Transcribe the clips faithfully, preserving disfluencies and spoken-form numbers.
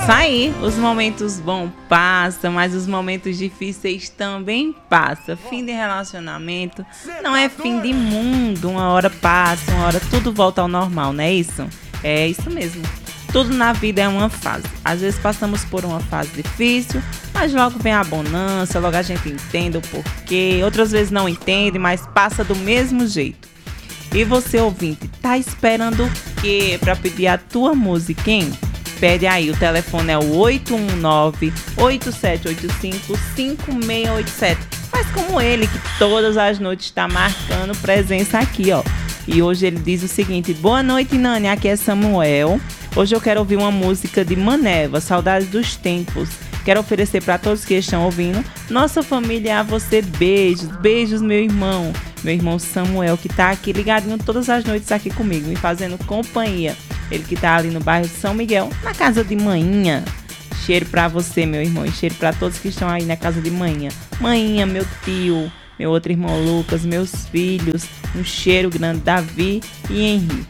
isso aí, os momentos bons passam, mas os momentos difíceis também passam. Fim de relacionamento não é fim de mundo, uma hora passa, uma hora tudo volta ao normal, não é isso? É isso mesmo. Tudo na vida é uma fase. Às vezes passamos por uma fase difícil, mas logo vem a bonança, logo a gente entende o porquê. Outras vezes não entende, mas passa do mesmo jeito. E você, ouvinte, tá esperando o quê para pedir a tua música, hein? Pede aí, o telefone é o oito um nove, oito sete oito cinco, cinco seis oito sete. Faz como ele, que todas as noites está marcando presença aqui, ó. E hoje ele diz o seguinte: boa noite, Nani, aqui é Samuel. Hoje eu quero ouvir uma música de Maneva, Saudades dos Tempos. Quero oferecer para todos que estão ouvindo. Nossa família, a você, beijos. Beijos, meu irmão. Meu irmão Samuel, que tá aqui ligadinho todas as noites aqui comigo, me fazendo companhia. Ele que tá ali no bairro de São Miguel, na casa de manhã. Cheiro pra você, meu irmão, e cheiro pra todos que estão aí na casa de manhã. Manhã, meu tio, meu outro irmão Lucas, meus filhos. Um cheiro grande, Davi e Henrique.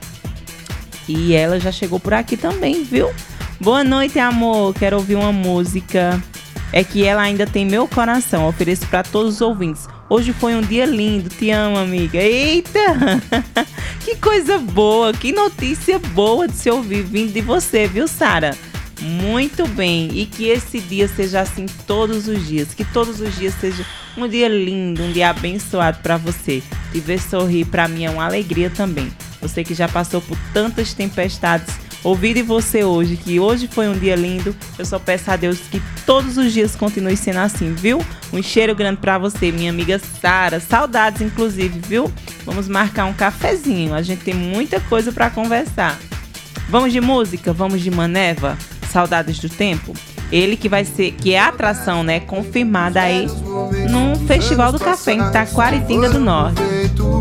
E ela já chegou por aqui também, viu? Boa noite, amor. Quero ouvir uma música. É que ela ainda tem meu coração. Ofereço para todos os ouvintes. Hoje foi um dia lindo. Te amo, amiga. Eita! Que coisa boa. Que notícia boa de se ouvir vindo de você, viu, Sara? Muito bem. E que esse dia seja assim todos os dias. Que todos os dias seja um dia lindo, um dia abençoado para você. Te ver sorrir para mim é uma alegria também. Você que já passou por tantas tempestades, ouvir de você hoje, que hoje foi um dia lindo, eu só peço a Deus que todos os dias continue sendo assim, viu? Um cheiro grande pra você, minha amiga Sara. Saudades, inclusive, viu? Vamos marcar um cafezinho, a gente tem muita coisa pra conversar. Vamos de música? Vamos de Maneva? Saudades do Tempo? Ele que vai ser, que é a atração, né, confirmada aí no Festival do Café em Taquaritinga do Norte.